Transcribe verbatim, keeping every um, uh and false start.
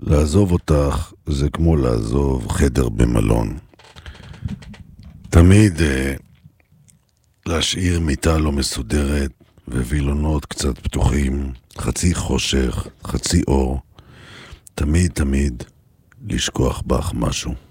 לעזוב אותך זה כמו לעזוב חדר במלון. תמיד אה, להשאיר מיטה לא מסודרת ווילונות קצת פתוחים, חצי חושך, חצי אור. תמיד תמיד לשכוח בך משהו.